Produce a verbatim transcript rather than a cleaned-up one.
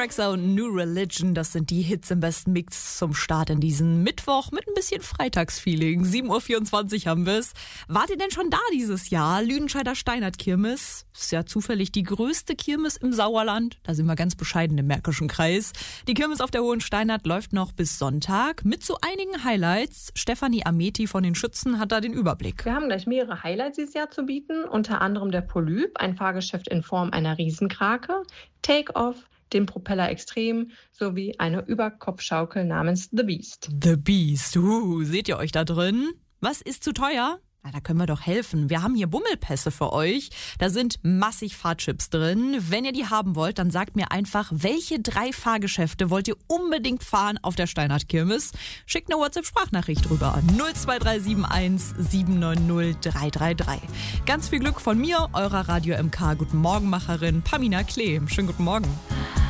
Rexha und New Religion, das sind die Hits im besten Mix zum Start in diesen Mittwoch mit ein bisschen Freitagsfeeling. sieben Uhr vierundzwanzig haben wir es. Wart ihr denn schon da dieses Jahr? Lüdenscheider Steinert-Kirmes. Ist ja zufällig die größte Kirmes im Sauerland. Da sind wir ganz bescheiden im Märkischen Kreis. Die Kirmes auf der Hohen Steinert läuft noch bis Sonntag mit so einigen Highlights. Stefanie Ameti von den Schützen hat da den Überblick. Wir haben gleich mehrere Highlights dieses Jahr zu bieten. Unter anderem der Polyp, ein Fahrgeschäft in Form einer Riesenkrake, Take-Off, den Propeller Extrem sowie eine Überkopfschaukel namens The Beast. The Beast, uh, seht ihr euch da drin? Was ist zu teuer? Na, da können wir doch helfen. Wir haben hier Bummelpässe für euch. Da sind massig Fahrchips drin. Wenn ihr die haben wollt, dann sagt mir einfach, welche drei Fahrgeschäfte wollt ihr unbedingt fahren auf der Steinert-Kirmes? Schickt eine WhatsApp-Sprachnachricht rüber an null zwei drei sieben eins sieben neun null drei drei drei. Ganz viel Glück von mir, eurer Radio M K Guten Morgenmacherin Pamina Klee. Schönen guten Morgen.